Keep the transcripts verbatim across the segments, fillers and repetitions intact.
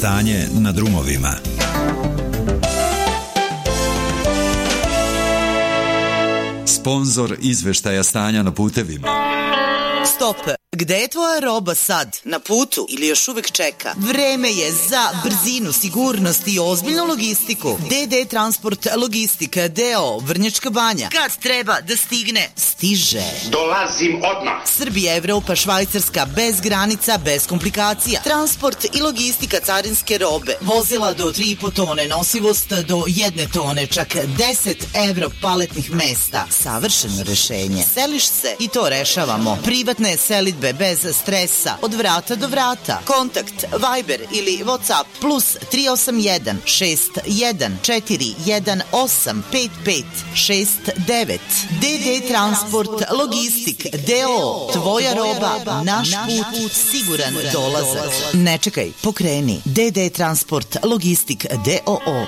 stanje na drumovima. Sponzor izveštaja stanja na putevima. Stop! Gde je tvoja roba sad? Na putu ili još uvek čeka? Vreme je za brzinu, sigurnost i ozbiljnu logistiku. D D Transport Logistika D O Vrnjačka Banja. Kad treba da stigne, stiže. Dolazim odmah. Srbija, Evropa, Švajcarska, bez granica, bez komplikacija. Transport i logistika carinske robe. Vozila do tri i po tone, nosivost do jedne tone, čak deset evro paletnih mesta. Savršeno rešenje. Seliš se i to rešavamo. Privatne selidbe bez stresa, od vrata do vrata. Kontakt Viber ili WhatsApp plus tri osam jedan šest jedan četiri jedan osam pet pet šest devet. D D Transport Logistik D O. Tvoja roba, naš put, siguran dolazak. Ne čekaj, pokreni. D D Transport Logistik D O O.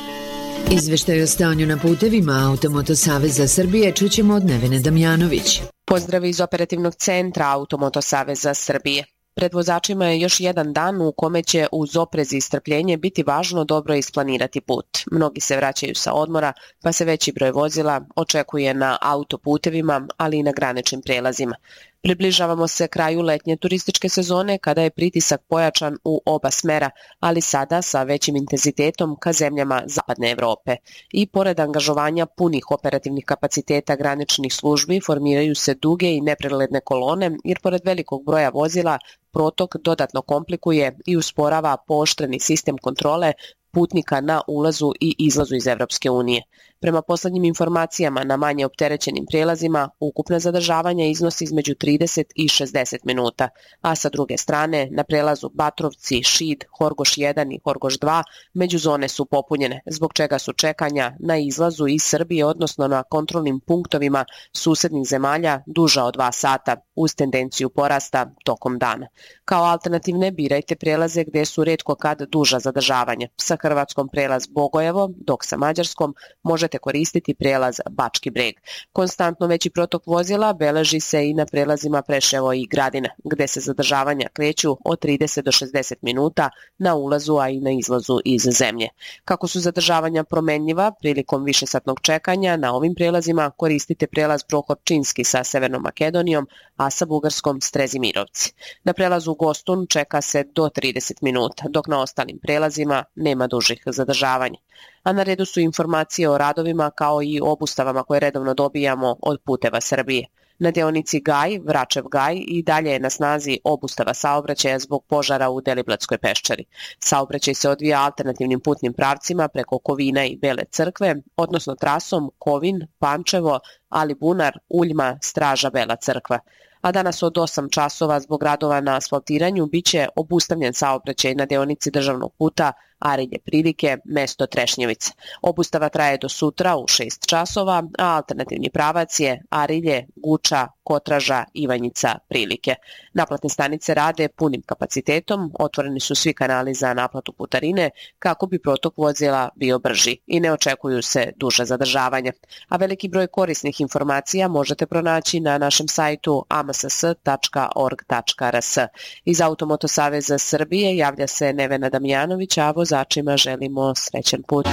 Izveštaj o stanju na putevima Automoto Saveza Srbije čućemo od Nevene Damjanović. Pozdrav iz operativnog centra Automoto Saveza Srbije. Pred vozačima je još jedan dan u kome će uz oprez i strpljenje biti važno dobro isplanirati put. Mnogi se vraćaju sa odmora, pa se veći broj vozila očekuje na autoputevima, ali i na graničnim prelazima. Približavamo se kraju letnje turističke sezone kada je pritisak pojačan u oba smera, ali sada sa većim intenzitetom ka zemljama zapadne Evrope. I pored angažovanja punih operativnih kapaciteta graničnih službi formiraju se duge i nepregledne kolone, jer pored velikog broja vozila protok dodatno komplikuje i usporava pooštreni sistem kontrole putnika na ulazu i izlazu iz Evropske unije. Prema poslednjim informacijama na manje opterećenim prijelazima, ukupna zadržavanja iznosi između trideset i šezdeset minuta, a sa druge strane na prelazu Batrovci, Šid, Horgoš jedan i Horgoš dva međuzone su popunjene, zbog čega su čekanja na izlazu iz Srbije, odnosno na kontrolnim punktovima susednih zemalja duža od dva sata, uz tendenciju porasta tokom dana. Kao alternativne birajte prelaze gde su retko kad duža zadržavanja. Sa Hrvatskom prelaz Bogojevo, dok sa Mađarskom možete koristiti prelaz Bački Breg. Konstantno veći protok vozila beleži se i na prelazima Preševo i Gradina, gde se zadržavanja kreću od trideset do šezdeset minuta na ulazu, a i na izlazu iz zemlje. Kako su zadržavanja promenljiva, prilikom višesatnog čekanja na ovim prelazima koristite prelaz Prohorčinski sa Severnom Makedonijom, a sa Bugarskom Strezimirovci. Na prelazu Gostun čeka se do trideset minuta, dok na ostalim prelazima nema dužih zadržavanja. A na redu su informacije o radovima kao i obustavama koje redovno dobijamo od Puteva Srbije. Na deonici Gaj, Vračev Gaj i dalje je na snazi obustava saobraćaja zbog požara u Deliblatskoj peščari. Saobraćaj se odvija alternativnim putnim pravcima preko Kovina i Bele Crkve, odnosno trasom Kovin, Pančevo, Alibunar, Uljma, Straža, Bela Crkva. A danas od osam časova zbog radova na asfaltiranju biće obustavljen saobraćaj na deonici državnog puta Arilje Prilike, mesto Trešnjevica. Obustava traje do sutra u šest časova, a alternativni pravac je Arilje, Guča, Kotraža, Ivanjica, Prilike. Naplatne stanice rade punim kapacitetom, otvoreni su svi kanali za naplatu putarine kako bi protok vozila bio brži i ne očekuju se duže zadržavanja. A veliki broj korisnih informacija možete pronaći na našem sajtu a m s s tačka org tačka r s. Iz Automoto Saveza Srbije javlja se Nevena Damjanović, a vozačima želimo srećan put.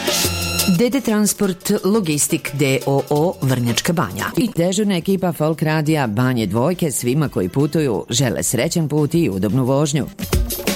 D D Transport Logistik D O O Vrnjačka Banja i dežurna ekipa Folk Radija Banje Dvojke svima koji putuju žele srećan put i udobnu vožnju.